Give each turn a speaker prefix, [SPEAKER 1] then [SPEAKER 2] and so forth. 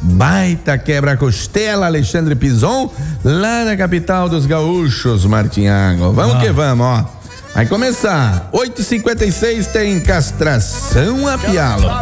[SPEAKER 1] baita quebra-costela Alexandre Pison, lá na capital dos gaúchos, Martinhago. Vamos que vamos, ó. Vai começar. 8h56 tem castração a pialo.